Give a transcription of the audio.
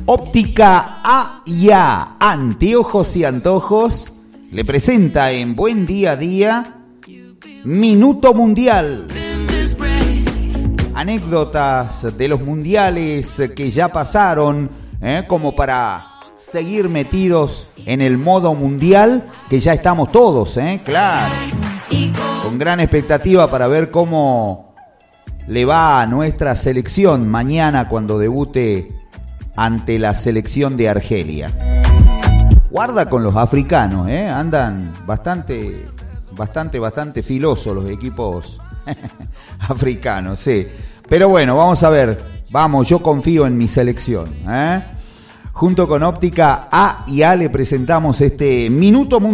Óptica A&A, anteojos y antojos, le presenta en Buen Día a Día Minuto Mundial. Anécdotas de los mundiales que ya pasaron, como para seguir metidos en el modo mundial, que ya estamos todos, claro, con gran expectativa para ver cómo le va a nuestra selección mañana cuando debute ante la selección de Argelia. Guarda con los africanos, andan bastante filosos los equipos africanos, sí. Pero bueno, vamos a ver. Vamos, yo confío en mi selección. Junto con Óptica A&A le presentamos este Minuto Mundial.